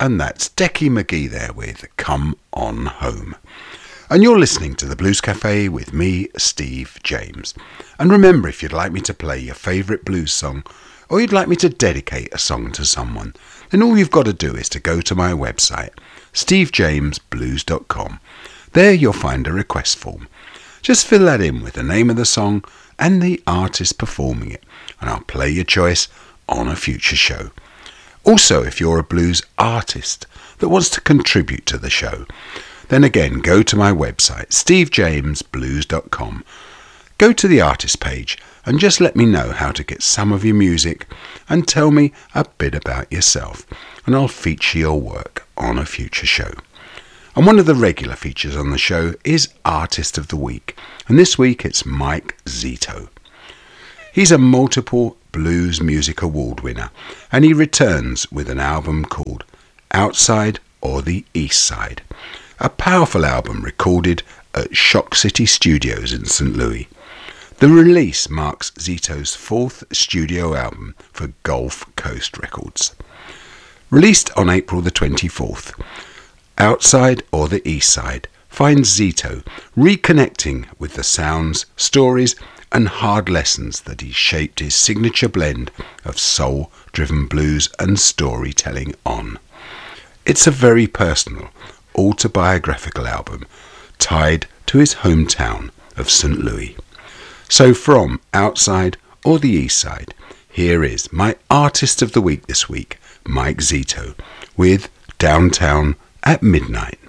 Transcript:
and that's Decky McGee there with Come On Home. And you're listening to the Blues Cafe with me, Steve James. And remember, if you'd like me to play your favourite blues song, or you'd like me to dedicate a song to someone, then all you've got to do is to go to my website, stevejamesblues.com. There you'll find a request form. Just fill that in with the name of the song and the artist performing it, and I'll play your choice on a future show. Also, if you're a blues artist that wants to contribute to the show, then again go to my website, stevejamesblues.com. Go to the artist page and just let me know how to get some of your music and tell me a bit about yourself, and I'll feature your work on a future show. And one of the regular features on the show is Artist of the Week, and this week it's Mike Zito. He's a multiple Blues Music Award winner, and he returns with an album called Outside or the East Side, a powerful album recorded at Shock City Studios in St. Louis. The release marks Zito's fourth studio album for Gulf Coast Records. Released on April the 24th, Outside or the East Side finds Zito reconnecting with the sounds, stories and hard lessons that he shaped his signature blend of soul-driven blues and storytelling on. It's a very personal, autobiographical album tied to his hometown of St. Louis. So from Outside or the East Side, here is my Artist of the Week this week, Mike Zito, with Downtown at Midnight.